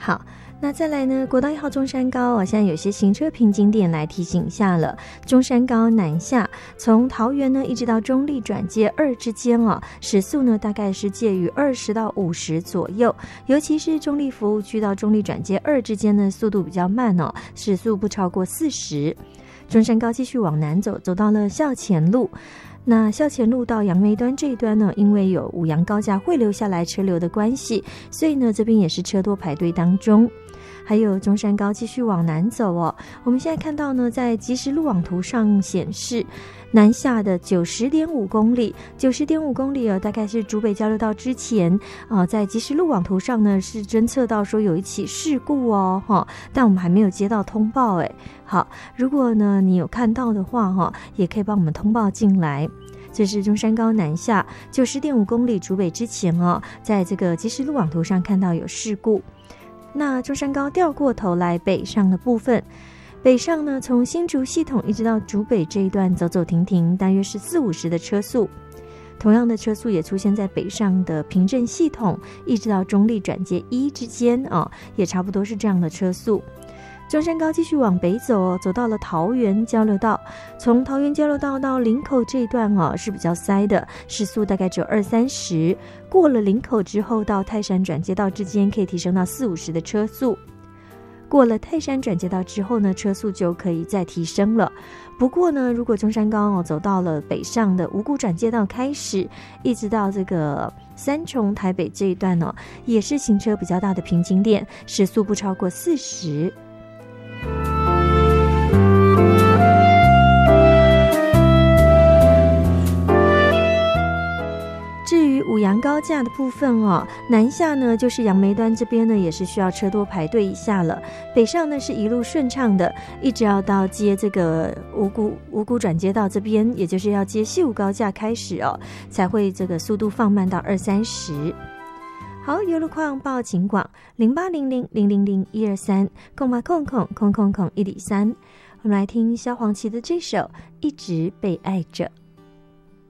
好，那再来呢，国道1号中山高现在有些行车瓶颈点来提醒一下了。中山高南下，从桃园呢一直到中立转接2之间时速呢大概是介于20到50左右，尤其是中立服务区到中立转接2之间呢速度比较慢时速不超过40。中山高继续往南走，走到了校前路。那校前路到杨梅端这一端呢，因为有五杨高架汇流下来车流的关系，所以呢这边也是车多排队当中。还有中山高继续往南走我们现在看到呢，在即时路网图上显示，南下的90.5公里，90.5公里大概是竹北交流道之前在即时路网图上呢是侦测到说有一起事故但我们还没有接到通报好，如果呢你有看到的话也可以帮我们通报进来。这是中山高南下90.5公里竹北之前在这个即时路网图上看到有事故。那中山高调过头来北上的部分，北上呢从新竹系统一直到竹北这一段走走停停，大约是40-50的车速。同样的车速也出现在北上的平镇系统一直到中立转接1之间也差不多是这样的车速。中山高继续往北走走到了桃园交流道，从桃园交流道到林口这一段是比较塞的，时速大概只有20-30，过了林口之后到泰山转接道之间可以提升到40-50的车速。过了泰山转接道之后呢，车速就可以再提升了。不过呢，如果中山高走到了北上的五股转接道开始，一直到这个三重台北这一段也是行车比较大的瓶颈点，时速不超过40。至于五杨高架的部分南下呢就是杨梅端这边呢也是需要车多排队一下了，北上呢是一路顺畅的，一直要到接这个五股转接道这边，也就是要接西武高架开始才会这个速度放慢到20-30。好，有路况报警广08000001230800000103。我们来听萧煌奇的这首《一直被爱着》。